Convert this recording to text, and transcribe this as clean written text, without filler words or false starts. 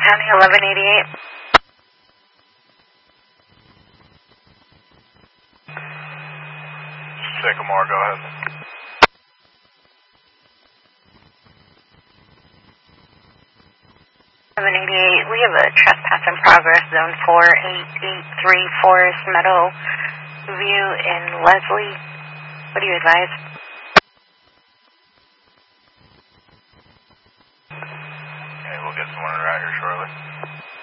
County 1188. Sycamore, go ahead. We have a trespass in progress, zone 4883 Forest Meadow View in Leslie. What do you advise? Okay, we'll get someone around here shortly.